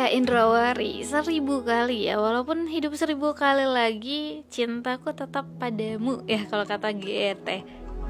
Kak Indrawari, 1000 kali ya, walaupun hidup 1000 kali lagi, cintaku tetap padamu ya kalau kata GRT.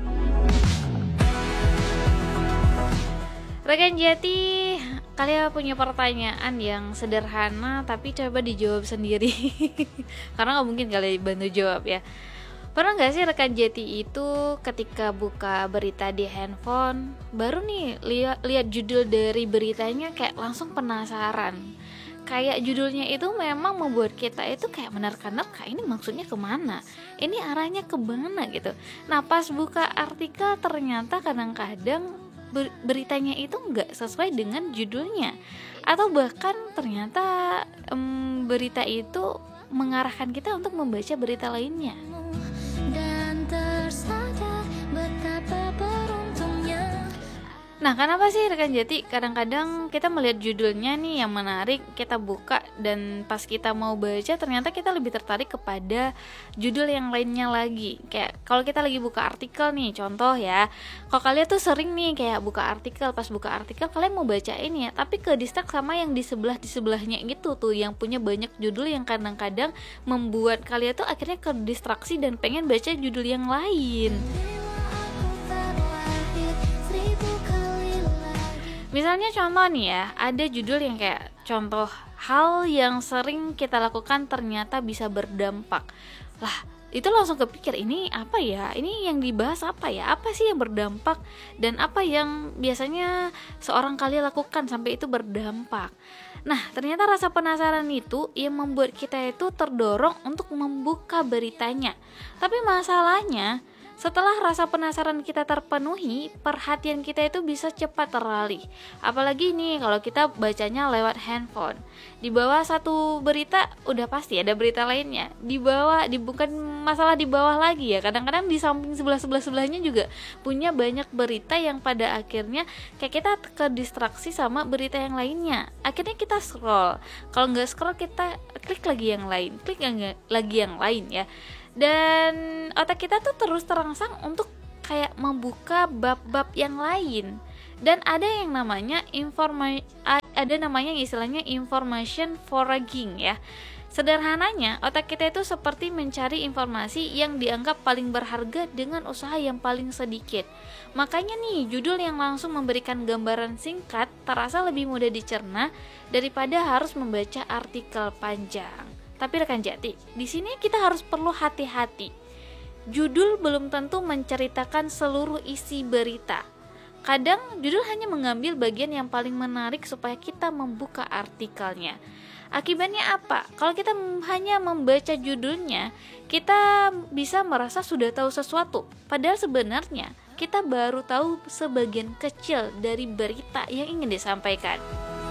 Rekan Jati, kalian punya pertanyaan yang sederhana tapi coba dijawab sendiri. Karena gak mungkin kalian bantu jawab ya. Pernah gak sih rekan Jati itu ketika buka berita di handphone, baru nih lihat judul dari beritanya kayak langsung penasaran. Kayak judulnya itu memang membuat kita itu kayak menerka-nerka, ini maksudnya kemana? Ini arahnya kemana gitu. Nah pas buka artikel ternyata kadang-kadang beritanya itu nggak sesuai dengan judulnya. Atau bahkan ternyata berita itu mengarahkan kita untuk membaca berita lainnya. Dan tersadar betapa beruntungnya. Nah, kenapa sih rekan Jati kadang-kadang kita melihat judulnya nih yang menarik, kita buka dan pas kita mau baca ternyata kita lebih tertarik kepada judul yang lainnya lagi. Kayak kalau kita lagi buka artikel nih, contoh ya. Kalau kalian tuh sering nih kayak buka artikel, pas buka artikel kalian mau baca ini ya, tapi ke distract sama yang di sebelahnya gitu tuh yang punya banyak judul yang kadang-kadang membuat kalian tuh akhirnya ke distraksi dan pengen baca judul yang lain. Misalnya contoh nih ya, ada judul yang kayak contoh hal yang sering kita lakukan ternyata bisa berdampak. Lah, itu langsung kepikir ini apa ya? Ini yang dibahas apa ya? Apa sih yang berdampak dan apa yang biasanya seorang kali lakukan sampai itu berdampak? Nah, ternyata rasa penasaran itu yang membuat kita itu terdorong untuk membuka beritanya. Tapi masalahnya setelah rasa penasaran kita terpenuhi, perhatian kita itu bisa cepat teralih. Apalagi nih kalau kita bacanya lewat handphone. Di bawah satu berita udah pasti ada berita lainnya. Bukan masalah di bawah lagi ya. Kadang-kadang di samping sebelahnya juga punya banyak berita yang pada akhirnya kayak kita ke distraksi sama berita yang lainnya. Akhirnya kita scroll. Kalau nggak scroll kita klik lagi yang lain, lagi yang lain ya. Dan otak kita tuh terus terangsang untuk kayak membuka bab-bab yang lain. Dan ada yang namanya istilahnya information fogging ya. Sederhananya, otak kita itu seperti mencari informasi yang dianggap paling berharga dengan usaha yang paling sedikit. Makanya nih, judul yang langsung memberikan gambaran singkat terasa lebih mudah dicerna daripada harus membaca artikel panjang. Tapi rekan Jati, di sini kita harus perlu hati-hati. Judul belum tentu menceritakan seluruh isi berita. Kadang judul hanya mengambil bagian yang paling menarik supaya kita membuka artikelnya. Akibatnya apa? Kalau kita hanya membaca judulnya, kita bisa merasa sudah tahu sesuatu. Padahal sebenarnya kita baru tahu sebagian kecil dari berita yang ingin disampaikan.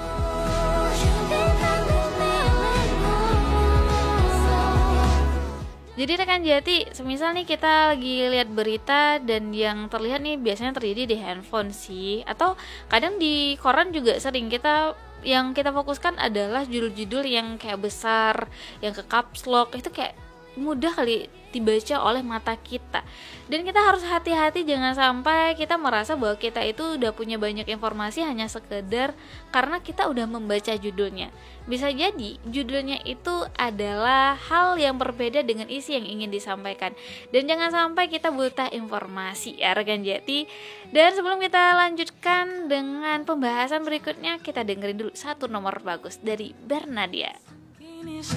Jadi rekan Jati, semisal nih kita lagi lihat berita dan yang terlihat nih biasanya terjadi di handphone sih, atau kadang di koran juga sering yang kita fokuskan adalah judul-judul yang kayak besar, yang ke caps lock, itu kayak mudah kali dibaca oleh mata kita. Dan kita harus hati-hati jangan sampai kita merasa bahwa kita itu udah punya banyak informasi hanya sekedar karena kita udah membaca judulnya. Bisa jadi judulnya itu adalah hal yang berbeda dengan isi yang ingin disampaikan. Dan jangan sampai kita buta informasi ya rekan Jati. Dan sebelum kita lanjutkan dengan pembahasan berikutnya, kita dengerin dulu satu nomor bagus dari Bernadia.